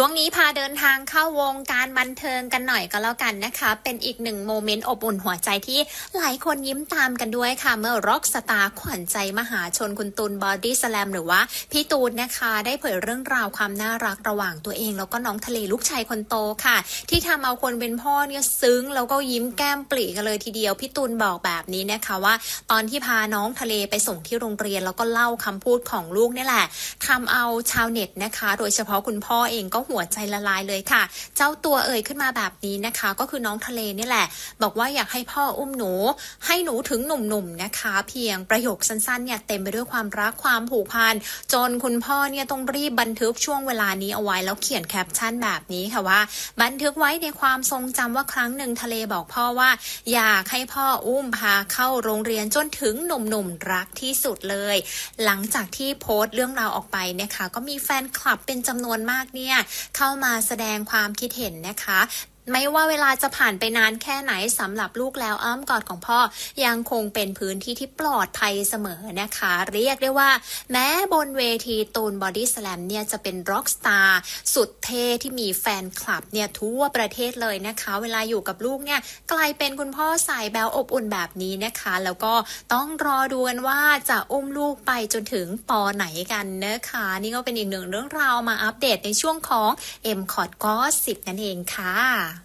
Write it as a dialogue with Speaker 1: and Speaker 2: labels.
Speaker 1: ช่วงนี้พาเดินทางเข้าวงการบันเทิงกันหน่อยก็แล้วกันนะคะเป็นอีกหนึ่งโมเมนต์อบอุ่นหัวใจที่หลายคนยิ้มตามกันด้วยค่ะเมื่อร็อกสตาร์ขวัญใจมหาชนคุณตูนบอดี้สแลมหรือว่าพี่ตูนนะคะได้เผยเรื่องราวความน่ารักระหว่างตัวเองแล้วก็น้องทะเลลูกชายคนโตค่ะที่ทำเอาคนเป็นพ่อเนี่ยซึ้งแล้วก็ยิ้มแก้มปรีกันเลยทีเดียวพี่ตูนบอกแบบนี้นะคะว่าตอนที่พาน้องทะเลไปส่งที่โรงเรียนแล้วก็เล่าคำพูดของลูกนี่แหละทำเอาชาวเน็ตนะคะโดยเฉพาะคุณพ่อเองก็หัวใจละลายเลยค่ะเจ้าตัวเอ่ยขึ้นมาแบบนี้นะคะก็คือน้องทะเลนี่แหละบอกว่าอยากให้พ่ออุ้มหนูให้หนูถึงหนุ่มๆนะคะเพียงประโยคสั้นๆเนี่ยเต็มไปด้วยความรักความผูกพันจนคุณพ่อเนี่ยต้องรีบบันทึกช่วงเวลานี้เอาไว้แล้วเขียนแคปชั่นแบบนี้ค่ะว่าบันทึกไว้ในความทรงจำว่าครั้งหนึ่งทะเลบอกพ่อว่าอยากให้พ่ออุ้มพาเข้าโรงเรียนจนถึงหนุ่มๆรักที่สุดเลยหลังจากที่โพสต์เรื่องราวออกไปนะคะก็มีแฟนคลับเป็นจำนวนมากเนี่ยเข้ามาแสดงความคิดเห็นนะคะไม่ว่าเวลาจะผ่านไปนานแค่ไหนสำหรับลูกแล้วอ้อมกอดของพ่อยังคงเป็นพื้นที่ที่ปลอดภัยเสมอนะคะเรียกได้ว่าแม้บนเวทีตูนบอดี้สแลมเนี่ยจะเป็นร็อกสตาร์สุดเท่ที่มีแฟนคลับเนี่ยทั่วประเทศเลยนะคะเวลาอยู่กับลูกเนี่ยกลายเป็นคุณพ่อสายแบ๊วอบอุ่นแบบนี้นะคะแล้วก็ต้องรอดูกันว่าจะอุ้มลูกไปจนถึงป.ไหนกันนะคะนี่ก็เป็นอีกหนึ่งเรื่องราวมาอัปเดตในช่วงของ M Cot Gossip นั่นเองค่ะ